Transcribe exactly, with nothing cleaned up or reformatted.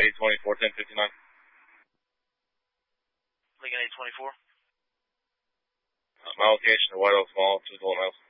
eight twenty-four, ten fifty-nine. Lincoln eight twenty-four. Uh, my location, White Oak Mall, two Golden House.